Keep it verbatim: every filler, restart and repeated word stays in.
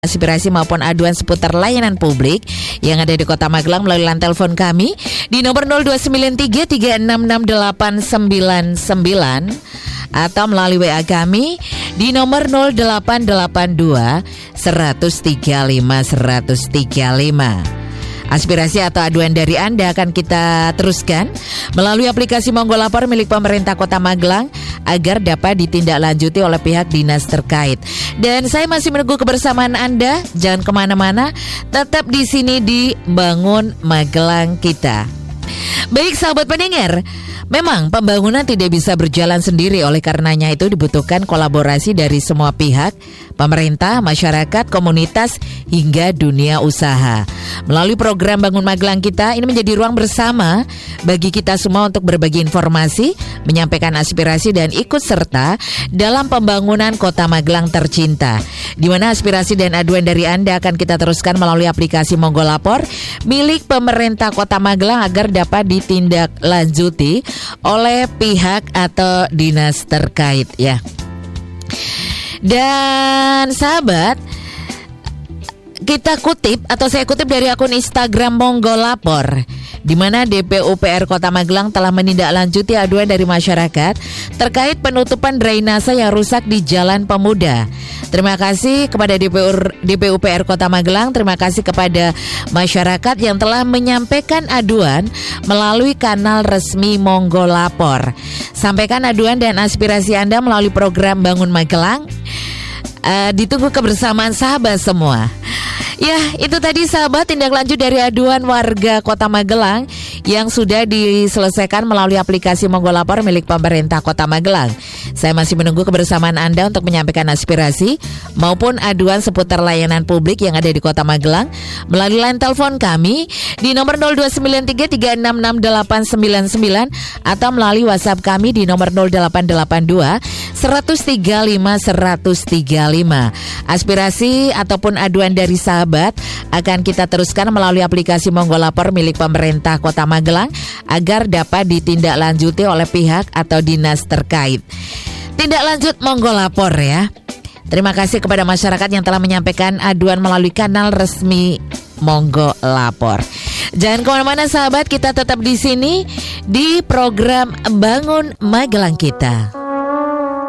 aspirasi maupun aduan seputar layanan publik yang ada di Kota Magelang melalui line telepon kami di nomor nol dua sembilan tiga tiga enam enam delapan sembilan sembilan atau melalui W A kami di nomor nol delapan delapan dua seratus tiga puluh lima seratus tiga puluh lima. Aspirasi atau aduan dari Anda akan kita teruskan melalui aplikasi Monggo Lapor milik pemerintah Kota Magelang agar dapat ditindaklanjuti oleh pihak dinas terkait. Dan saya masih menunggu kebersamaan Anda. Jangan kemana-mana, tetap di sini di Bangun Magelang kita. Baik sahabat pendengar, memang pembangunan tidak bisa berjalan sendiri, oleh karenanya itu dibutuhkan kolaborasi dari semua pihak, pemerintah, masyarakat, komunitas, hingga dunia usaha. Melalui program Bangun Magelang kita, ini menjadi ruang bersama bagi kita semua untuk berbagi informasi, menyampaikan aspirasi dan ikut serta dalam pembangunan Kota Magelang tercinta. Di mana aspirasi dan aduan dari Anda akan kita teruskan melalui aplikasi Monggo Lapor milik pemerintah Kota Magelang agar dapat ditindaklanjuti oleh pihak atau dinas terkait ya. Dan sahabat, kita kutip atau saya kutip dari akun Instagram Monggo Lapor, di mana D P U P R Kota Magelang telah menindaklanjuti aduan dari masyarakat terkait penutupan drainase yang rusak di Jalan Pemuda. Terima kasih kepada D P U, D P U P R Kota Magelang, terima kasih kepada masyarakat yang telah menyampaikan aduan melalui kanal resmi Monggo Lapor. Sampaikan aduan dan aspirasi Anda melalui program Bangun Magelang. Uh, ditunggu kebersamaan sahabat semua. Ya, itu tadi sahabat tindak lanjut dari aduan warga Kota Magelang yang sudah diselesaikan melalui aplikasi Monggo Lapor milik pemerintah Kota Magelang. Saya masih menunggu kebersamaan Anda untuk menyampaikan aspirasi maupun aduan seputar layanan publik yang ada di Kota Magelang melalui line telepon kami di nomor nol dua sembilan tiga tiga enam enam delapan sembilan sembilan atau melalui WhatsApp kami di nomor nol delapan delapan dua seratus tiga puluh lima seratus tiga puluh lima. Aspirasi ataupun aduan dari sahabat akan kita teruskan melalui aplikasi Monggo Lapor milik pemerintah Kota Magelang agar dapat ditindaklanjuti oleh pihak atau dinas terkait. Tindak lanjut Monggo Lapor ya. Terima kasih kepada masyarakat yang telah menyampaikan aduan melalui kanal resmi Monggo Lapor. Jangan kemana-mana sahabat, kita tetap di sini di program Bangun Magelang kita.